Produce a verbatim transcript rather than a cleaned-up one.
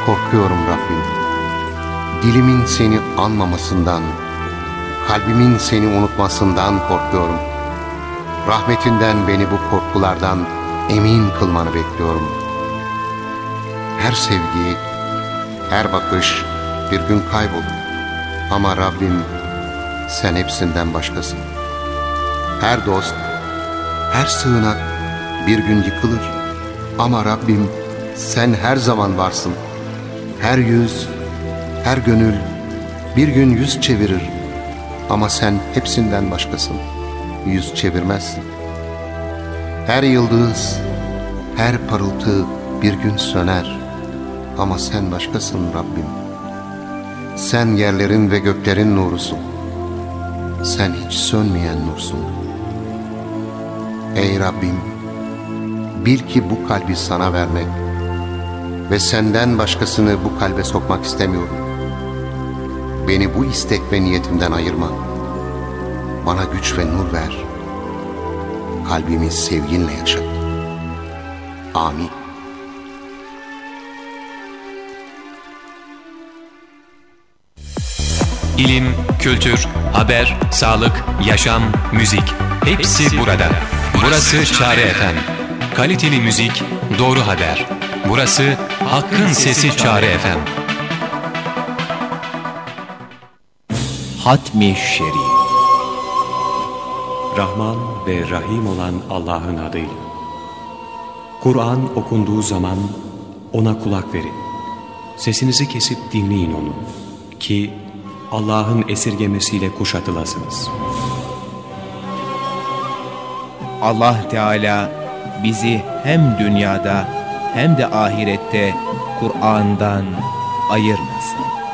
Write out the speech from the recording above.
korkuyorum Rabbim. Dilimin seni anmamasından, kalbimin seni unutmasından korkuyorum. Rahmetinden beni bu korkulardan emin kılmanı bekliyorum. Her sevgi, her bakış bir gün kaybolur. Ama Rabbim, sen hepsinden başkasın. Her dost, her sığınak bir gün yıkılır. Ama Rabbim, sen her zaman varsın. Her yüz, her gönül bir gün yüz çevirir. Ama sen hepsinden başkasın. Yüz çevirmezsin. Her yıldız, her parıltı bir gün söner. Ama sen başkasın Rabbim. Sen yerlerin ve göklerin nurusun. Sen hiç sönmeyen nursun. Ey Rabbim, bil ki bu kalbi sana vermek ve senden başkasını bu kalbe sokmak istemiyorum. Beni bu istek ve niyetimden ayırma. Bana güç ve nur ver. Kalbimi sevginle yaşat. Amin. İlim, kültür, haber, sağlık, yaşam, müzik. Hepsi burada. Burası Çare F M. Kaliteli müzik, doğru haber. Burası Hakkın Sesi Çare F M. Hatmi Şerif. Rahman ve Rahim olan Allah'ın adıyla. Kur'an okunduğu zaman ona kulak verin. Sesinizi kesip dinleyin onu ki Allah'ın esirgemesiyle kuşatılasınız. Allah Teala bizi hem dünyada hem de ahirette Kur'an'dan ayırmasın.